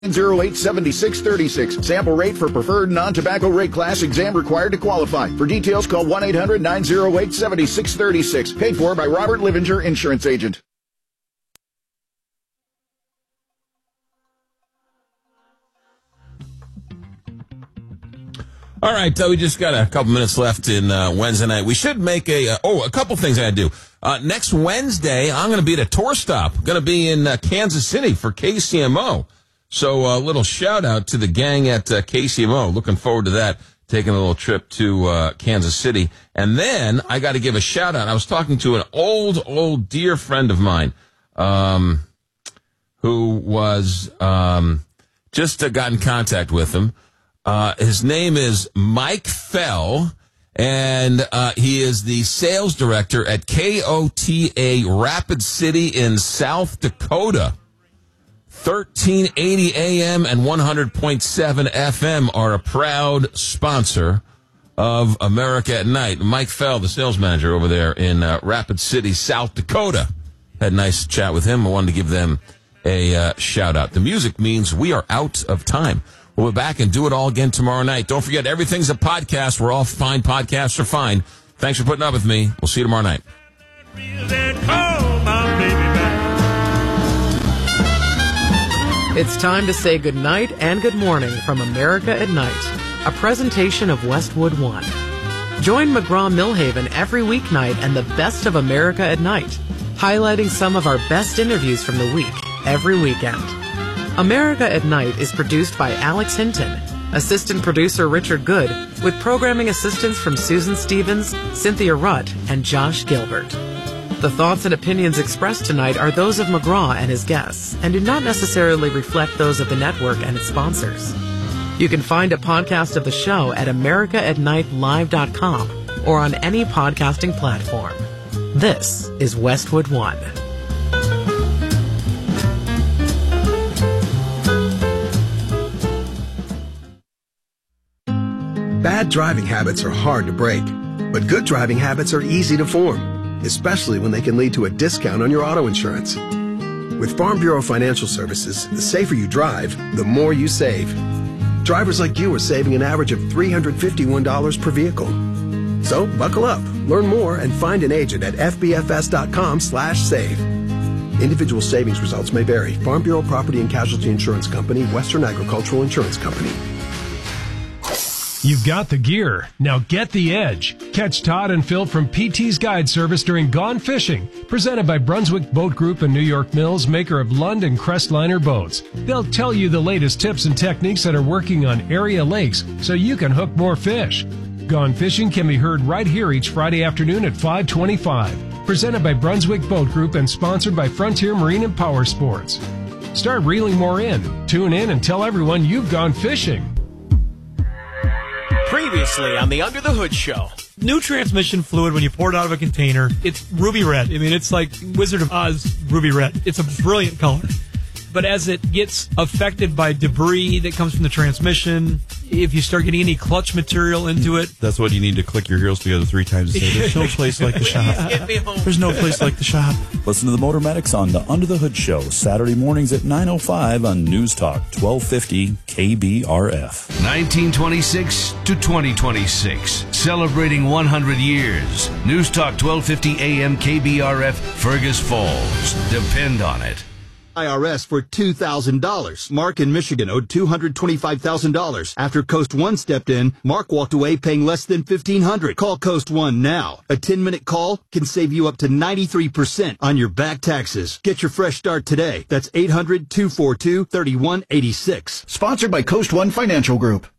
908-7636. Sample rate for preferred non-tobacco rate class. Exam required to qualify. For details, call 1-800-908-7636. Paid for by Robert Livinger, Insurance Agent. All right, we just got a couple minutes left in Wednesday night. We should make a couple things I do. Next Wednesday, I'm going to be at a tour stop. Going to be in Kansas City for KCMO. So a little shout out to the gang at KCMO. Looking forward to that, taking a little trip to Kansas City. And then I got to give a shout out. I was talking to an old dear friend of mine who was just got in contact with him. His name is Mike Fell, and he is the sales director at KOTA Rapid City in South Dakota. 1380 AM and 100.7 FM are a proud sponsor of America at Night. Mike Fell, the sales manager over there in Rapid City, South Dakota. Had a nice chat with him. I wanted to give them a shout out. The music means we are out of time. We'll be back and do it all again tomorrow night. Don't forget, everything's a podcast. We're all fine. Podcasts are fine. Thanks for putting up with me. We'll see you tomorrow night. It's time to say good night and good morning from America at Night, a presentation of Westwood One. Join McGraw-Milhaven every weeknight and the best of America at Night, highlighting some of our best interviews from the week every weekend. America at Night is produced by Alex Hinton, assistant producer Richard Good, with programming assistance from Susan Stevens, Cynthia Rutt, and Josh Gilbert. The thoughts and opinions expressed tonight are those of McGraw and his guests, and do not necessarily reflect those of the network and its sponsors. You can find a podcast of the show at americaatnightlive.com or on any podcasting platform. This is Westwood One. Bad driving habits are hard to break, but good driving habits are easy to form, especially when they can lead to a discount on your auto insurance. With Farm Bureau Financial Services, the safer you drive, the more you save. Drivers like you are saving an average of $351 per vehicle. So buckle up, learn more, and find an agent at fbfs.com/save. Individual savings results may vary. Farm Bureau Property and Casualty Insurance Company, Western Agricultural Insurance Company. You've got the gear. Now get the edge. Catch Todd and Phil from PT's Guide Service during Gone Fishing, presented by Brunswick Boat Group and New York Mills, maker of Lund and Crestliner boats. They'll tell you the latest tips and techniques that are working on area lakes so you can hook more fish. Gone Fishing can be heard right here each Friday afternoon at 5:25. Presented by Brunswick Boat Group and sponsored by Frontier Marine and Power Sports. Start reeling more in. Tune in and tell everyone you've gone fishing. Previously on the Under the Hood Show. New transmission fluid, when you pour it out of a container, it's ruby red. I mean, it's like Wizard of Oz ruby red. It's a brilliant color. But as it gets affected by debris that comes from the transmission, if you start getting any clutch material into it... That's what you need to click your heels together 3 times and say, there's no place like the shop. There's no place like the shop. Listen to the Motor Medics on the Under the Hood Show, Saturday mornings at 9:05 on News Talk 1250 KBRF. 1926 to 2026, celebrating 100 years. News Talk 1250 AM KBRF, Fergus Falls. Depend on it. IRS for $2,000. Mark in Michigan owed $225,000. After Coast One stepped in, Mark walked away paying less than $1,500. Call Coast One now. A 10-minute call can save you up to 93% on your back taxes. Get your fresh start today. That's 800-242-3186. Sponsored by Coast One Financial Group.